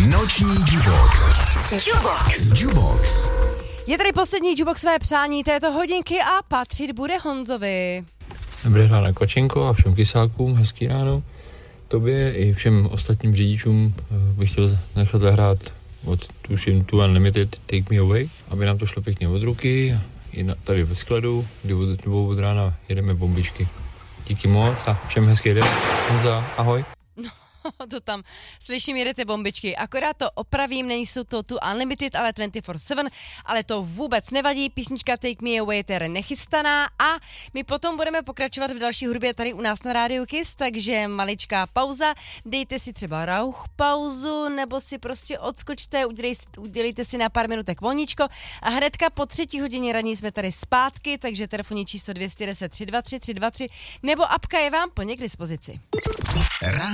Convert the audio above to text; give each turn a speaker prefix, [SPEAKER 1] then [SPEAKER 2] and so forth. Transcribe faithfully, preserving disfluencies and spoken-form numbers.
[SPEAKER 1] Noční Jubox. Jubox. Jubox.
[SPEAKER 2] Je tady poslední Juboxové přání této hodinky a patřit bude Honzovi.
[SPEAKER 3] Dobrý ráno, Kvačenko, a všem kysákům, hezký ráno. Tobě i všem ostatním řidičům bych chtěl nechat zahrát od tuším tu Unlimited Take Me Away, aby nám to šlo pěkně od ruky. I tady ve skladu, kdy od, dvou od rána jedeme bombičky. Díky moc a všem hezký den. Honza, ahoj.
[SPEAKER 2] No, to tam slyším, jedete bombičky. Akorát to opravím, nejsou to tu Unlimited, ale dvacet čtyři sedm, ale to vůbec nevadí. Písnička Take Me Away je nechystaná a my potom budeme pokračovat v další hudbě tady u nás na Radio Kiss, takže maličká pauza. Dejte si třeba rauch pauzu, nebo si prostě odskočte, udělejte, udělejte si na pár minutek volníčko a hnedka po třetí hodině ranní jsme tady zpátky, takže telefonní číslo dvě jedna nula tři dva tři tři dva tři nebo apka je vám plně k dispozici.